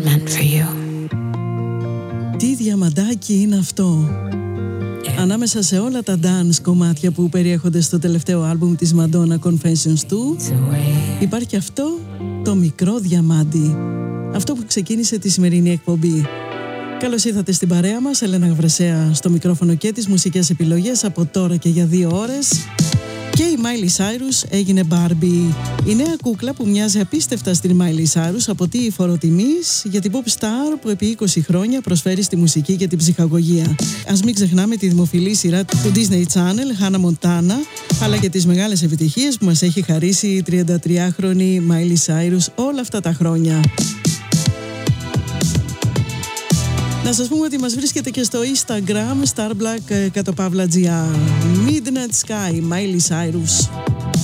Τι διαμαντάκι είναι αυτό! Ανάμεσα σε όλα τα dance κομμάτια που περιέχονται στο τελευταίο άλμπουμ της Madonna Confessions 2, υπάρχει αυτό το μικρό διαμάντι. Αυτό που ξεκίνησε τη σημερινή εκπομπή. Καλώς ήρθατε στην παρέα μας, Έλενα Γαβρεσέα στο μικρόφωνο και τις μουσικές επιλογές από τώρα και για 2 ώρες. Και η Miley Cyrus έγινε Barbie. Η νέα κούκλα που μοιάζει απίστευτα στην Miley Cyrus αποτείει φοροτιμής για την pop star που επί 20 χρόνια προσφέρει στη μουσική και την ψυχαγωγία. Ας μην ξεχνάμε τη δημοφιλή σειρά του Disney Channel, Hannah Montana, αλλά και τις μεγάλες επιτυχίες που μας έχει χαρίσει η 33χρονη Miley Cyrus όλα αυτά τα χρόνια. Να σας πούμε ότι μας βρίσκεται και στο Instagram, starblack_gr. Midnight Sky, Miley Cyrus.